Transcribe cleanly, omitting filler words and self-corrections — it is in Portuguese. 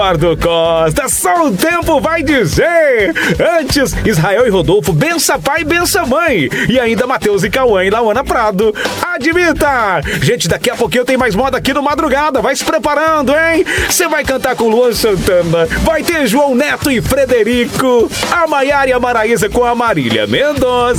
Eduardo Costa, só o tempo vai dizer. Antes, Israel e Rodolfo, bença pai, bença mãe. E ainda Matheus e Cauã e Lauana Prado. Admita! Gente, daqui a pouquinho tem mais moda aqui no Madrugada. Vai se preparando, hein? Você vai cantar com Luan Santana. Vai ter João Neto e Frederico. A Maiara e a Maraísa com a Marília Mendonça.